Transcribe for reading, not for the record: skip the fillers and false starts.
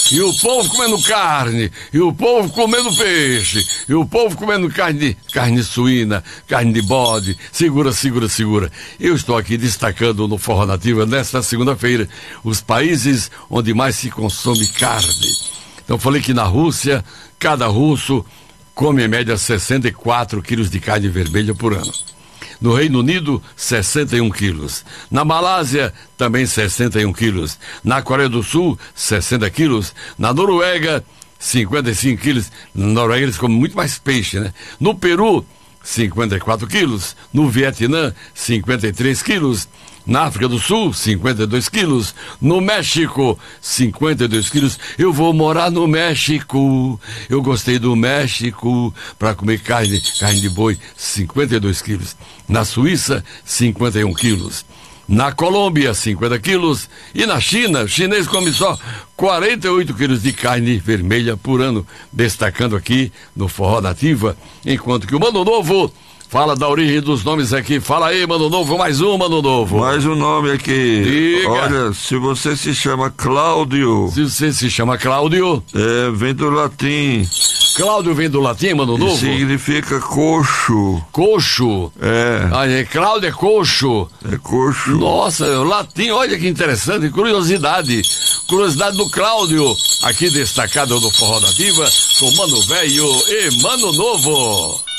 E o povo comendo carne, e o povo comendo peixe, e o povo comendo carne suína, carne de bode. Segura. Eu estou aqui destacando no Forró Nativa, nesta segunda-feira, os países onde mais se consome carne. Então falei que na Rússia, cada russo come em média 64 quilos de carne vermelha por ano. No Reino Unido, 61 quilos. Na Malásia, também 61 quilos. Na Coreia do Sul, 60 quilos. Na Noruega, 55 quilos. Na Noruega eles comem muito mais peixe, né? No Peru, 54 quilos. No Vietnã, 53 quilos. Na África do Sul, 52 quilos. No México, 52 quilos. Eu vou morar no México. Eu gostei do México para comer carne de boi, 52 quilos. Na Suíça, 51 quilos. Na Colômbia, 50 quilos. E na China, o chinês come só 48 quilos de carne vermelha por ano. Destacando aqui no Forró Nativa, enquanto que o Mano Novo fala da origem dos nomes aqui. Fala aí, Mano Novo, mais um, Mano Novo. Mais um nome aqui. Diga. Olha, se você se chama Cláudio. Se você se chama Cláudio. Vem do latim. Cláudio vem do latim, Mano Novo? Significa coxo. Coxo? Cláudio é coxo. É coxo. Nossa, latim, olha que interessante, curiosidade do Cláudio, aqui destacado no Forró Nativa, com Mano Velho e Mano Novo.